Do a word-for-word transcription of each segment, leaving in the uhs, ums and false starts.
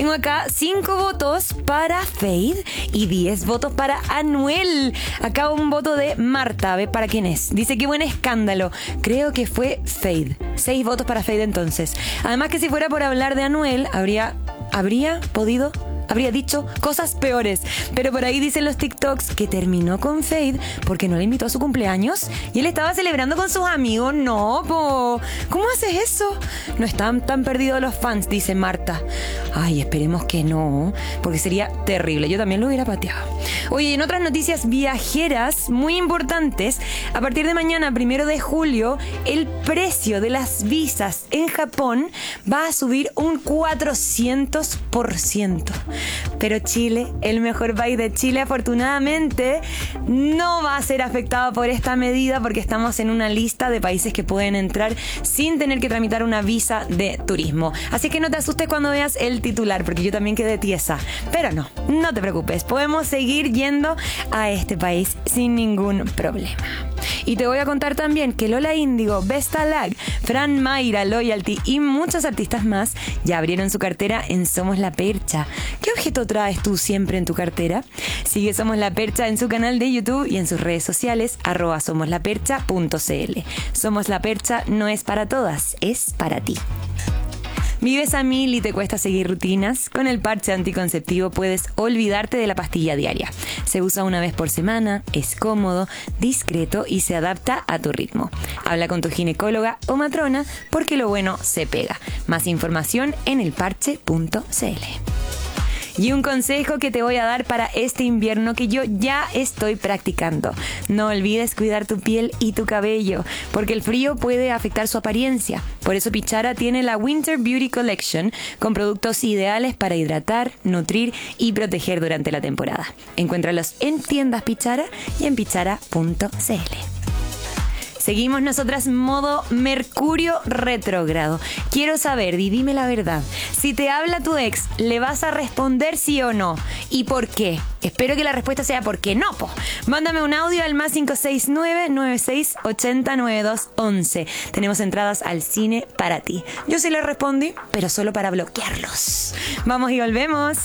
Tengo acá cinco votos para Fade y diez votos para Anuel. Acá un voto de Marta, a ver para quién es. Dice que buen escándalo. Creo que fue Fade. Seis votos para Fade entonces. Además que si fuera por hablar de Anuel, habría, habría podido... habría dicho cosas peores. Pero por ahí dicen los TikToks que terminó con Fade porque no le invitó a su cumpleaños y él estaba celebrando con sus amigos. No, po. ¿Cómo haces eso? No están tan perdidos los fans, dice Marta. Ay, esperemos que no, porque sería terrible. Yo también lo hubiera pateado. Oye, en otras noticias viajeras muy importantes, a partir de mañana, primero de julio, el precio de las visas en Japón va a subir un cuatrocientos por ciento. Pero Chile, el mejor país de Chile, afortunadamente no va a ser afectado por esta medida porque estamos en una lista de países que pueden entrar sin tener que tramitar una visa de turismo. Así que no te asustes cuando veas el titular, porque yo también quedé tiesa. Pero no, no te preocupes, podemos seguir yendo a este país sin ningún problema. Y te voy a contar también que Lola Índigo, Vesta Lag, Fran Mayra, Loyalty y muchos artistas más ya abrieron su cartera en Somos La Percha. ¿Qué objeto traes tú siempre en tu cartera? Sigue Somos La Percha en su canal de YouTube y en sus redes sociales, arroba somoslapercha punto cl. Somos La Percha no es para todas, es para ti. ¿Vives a mil y te cuesta seguir rutinas? Con el parche anticonceptivo puedes olvidarte de la pastilla diaria. Se usa una vez por semana, es cómodo, discreto y se adapta a tu ritmo. Habla con tu ginecóloga o matrona porque lo bueno se pega. Más información en elparche punto cl. Y un consejo que te voy a dar para este invierno que yo ya estoy practicando. No olvides cuidar tu piel y tu cabello, porque el frío puede afectar su apariencia. Por eso Pichara tiene la Winter Beauty Collection con productos ideales para hidratar, nutrir y proteger durante la temporada. Encuéntralos en tiendas Pichara y en pichara punto cl. Seguimos nosotras modo Mercurio retrógrado. Quiero saber, y dime la verdad, si te habla tu ex, ¿le vas a responder sí o no? ¿Y por qué? Espero que la respuesta sea ¿por qué no, po? Mándame un audio al más cinco seis nueve, nueve seis ocho cero, nueve dos once. Tenemos entradas al cine para ti. Yo sí le respondí, pero solo para bloquearlos. Vamos y volvemos.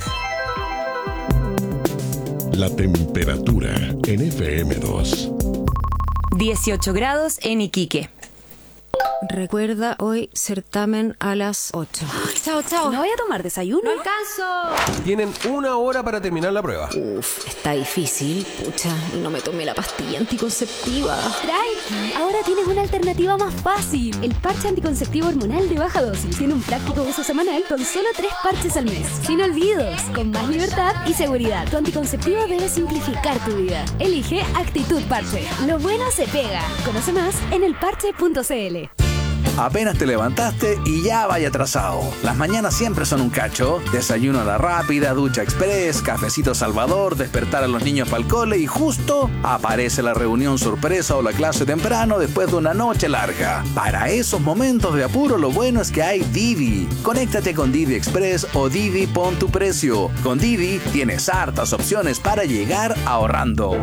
La temperatura en F M dos. dieciocho grados en Iquique. Recuerda, hoy certamen a las ocho. Ay, chao, chao. ¿No voy a tomar desayuno? ¡No alcanzo! Tienen una hora para terminar la prueba. Uf, está difícil. Pucha, y no me tomé la pastilla anticonceptiva. Tranqui, ahora tienes una alternativa más fácil. El parche anticonceptivo hormonal de baja dosis. Tiene un práctico uso semanal con solo tres parches al mes. Sin olvidos, con más libertad y seguridad. Tu anticonceptivo debe simplificar tu vida. Elige Actitud Parche. Lo bueno se pega. Conoce más en elparche punto cl. Apenas te levantaste y ya vaya atrasado. Las mañanas siempre son un cacho. Desayuno a la rápida, ducha express, cafecito Salvador, despertar a los niños para el cole y justo aparece la reunión sorpresa o la clase temprano después de una noche larga. Para esos momentos de apuro lo bueno es que hay Didi. Conéctate con Didi Express o Didi Pon tu Precio. Con Didi tienes hartas opciones para llegar ahorrando.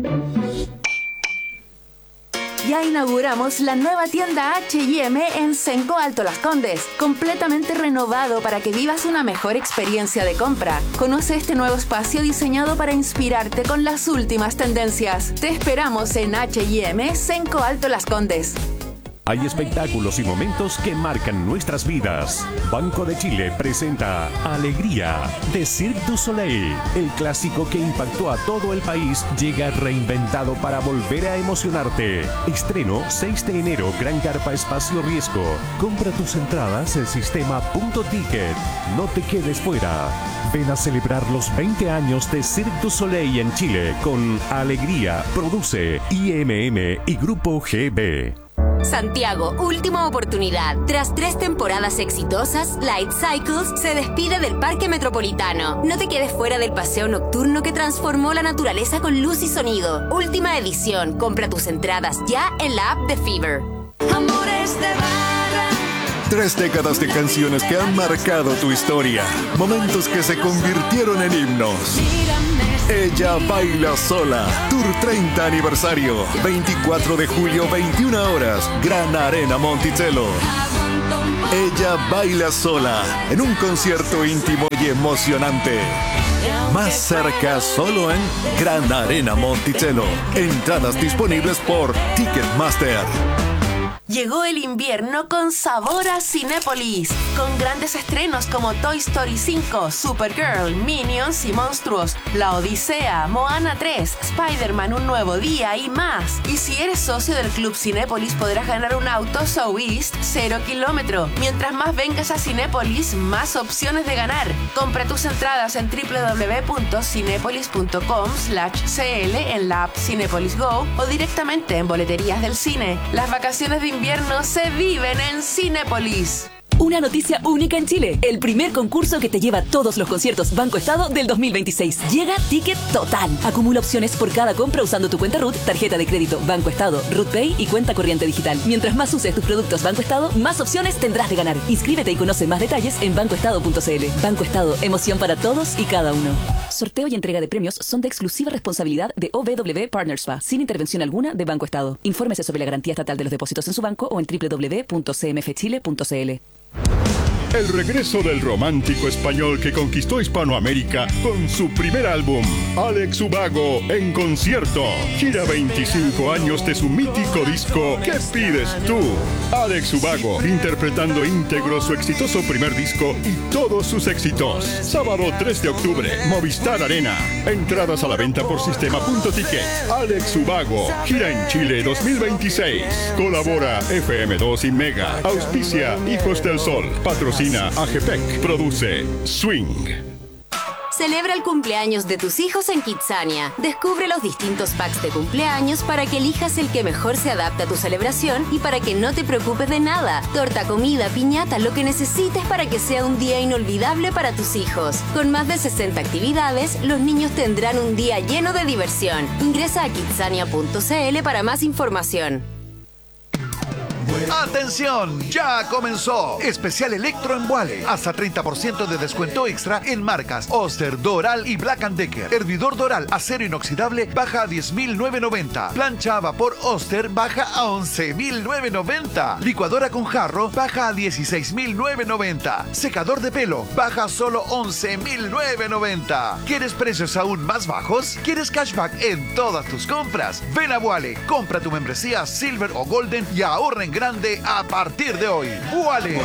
Ya inauguramos la nueva tienda H y M en Cenco Alto Las Condes, completamente renovado para que vivas una mejor experiencia de compra. Conoce este nuevo espacio diseñado para inspirarte con las últimas tendencias. Te esperamos en H y M Cenco Alto Las Condes. Hay espectáculos y momentos que marcan nuestras vidas. Banco de Chile presenta Alegría de Cirque du Soleil. El clásico que impactó a todo el país llega reinventado para volver a emocionarte. Estreno seis de enero, Gran Carpa Espacio Riesgo. Compra tus entradas en sistema punto ticket. No te quedes fuera. Ven a celebrar los veinte años de Cirque du Soleil en Chile con Alegría. Produce I M M y Grupo G B. Santiago, última oportunidad. Tras tres temporadas exitosas, Light Cycles se despide del Parque Metropolitano. No te quedes fuera del paseo nocturno que transformó la naturaleza con luz y sonido. Última edición. Compra tus entradas ya en la app de Fever. Amores de barra. Tres décadas de canciones que han marcado tu historia. Momentos que se convirtieron en himnos. Ella baila sola. Tour treinta aniversario. veinticuatro de julio, veintiuna horas. Gran Arena Monticello. Aguanto un Ella baila sola en un concierto íntimo y emocionante. Más cerca solo en Gran Arena Monticello. Entradas disponibles por Ticketmaster. Llegó el invierno con sabor a Cinépolis, con grandes estrenos como Toy Story cinco, Supergirl, Minions y Monstruos, La Odisea, Moana tres, Spider-Man Un Nuevo Día y más. Y si eres socio del Club Cinépolis podrás ganar un auto Southeast cero kilómetro. Mientras más vengas a Cinépolis, más opciones de ganar. Compra tus entradas en w w w punto cinepolis punto com slash c l en la app Cinépolis Go o directamente en boleterías del cine. Las vacaciones de invierno se viven en Cinépolis. Una noticia única en Chile. El primer concurso que te lleva todos los conciertos Banco Estado del dos mil veintiséis. Llega Ticket Total. Acumula opciones por cada compra usando tu cuenta R U T, tarjeta de crédito Banco Estado, R U T Pay y cuenta corriente digital. Mientras más uses tus productos Banco Estado, más opciones tendrás de ganar. Inscríbete y conoce más detalles en banco estado punto c l. Banco Estado, emoción para todos y cada uno. Sorteo y entrega de premios son de exclusiva responsabilidad de O B W Partners S P A, sin intervención alguna de Banco Estado. Infórmese sobre la garantía estatal de los depósitos en su banco o en w w w punto c m f chile punto c l. El regreso del romántico español que conquistó Hispanoamérica con su primer álbum, Alex Ubago en concierto. Gira veinticinco años de su mítico disco ¿Qué pides tú? Alex Ubago interpretando íntegro su exitoso primer disco y todos sus éxitos. Sábado tres de octubre, Movistar Arena. Entradas a la venta por sistema punto ticket. Alex Ubago, gira en Chile dos mil veintiséis. Colabora F M dos y Mega. Auspicia Hijos del Sol. Patrocina Agepec. Produce Swing. Celebra el cumpleaños de tus hijos en Kidzania. Descubre los distintos packs de cumpleaños para que elijas el que mejor se adapte a tu celebración y para que no te preocupes de nada. Torta, comida, piñata, lo que necesites para que sea un día inolvidable para tus hijos. Con más de sesenta actividades, los niños tendrán un día lleno de diversión. Ingresa a kidzania punto c l para más información. ¡Atención! ¡Ya comenzó! Especial Electro en Wale. Hasta treinta por ciento de descuento extra en marcas Oster, Doral y Black and Decker. Hervidor Doral acero inoxidable baja a diez mil novecientos noventa. Plancha a vapor Oster baja a once mil novecientos noventa. Licuadora con jarro baja a dieciséis mil novecientos noventa. Secador de pelo baja a solo once mil novecientos noventa. ¿Quieres precios aún más bajos? ¿Quieres cashback en todas tus compras? Ven a Wale, compra tu membresía Silver o Golden y ahorra en grande a partir de hoy. ¡Wale!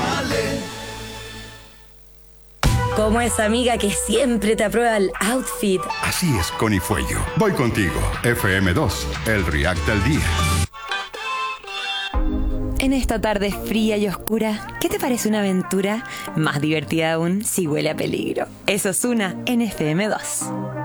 Como esa amiga que siempre te aprueba el outfit. Así es, Connie Fuello. Voy contigo. F M dos, el React del día. En esta tarde fría y oscura, ¿qué te parece una aventura más divertida aún si huele a peligro? Eso es una en F M dos.